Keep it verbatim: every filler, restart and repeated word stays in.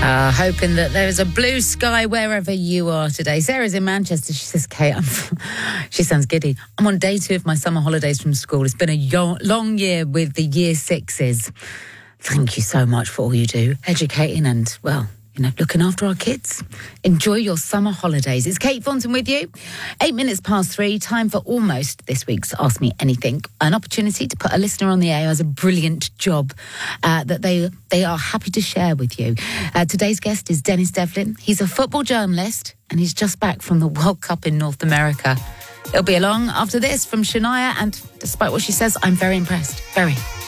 Uh, hoping that there is a blue sky wherever you are today. Sarah's in Manchester. She says, Kate, I'm she sounds giddy. I'm on day two of my summer holidays from school. It's been a yo- long year with the year sixes. Thank you so much for all you do, educating and, well, you know, looking after our kids. Enjoy your summer holidays. It's Kate Thornton with you. Eight minutes past three. Time for almost this week's Ask Me Anything. An opportunity to put a listener on the air who has a brilliant job uh, that they they are happy to share with you. Uh, today's guest is Dennis Devlin. He's a football journalist and he's just back from the World Cup in North America. He'll be along after this from Shania, and despite what she says, I'm very impressed. Very.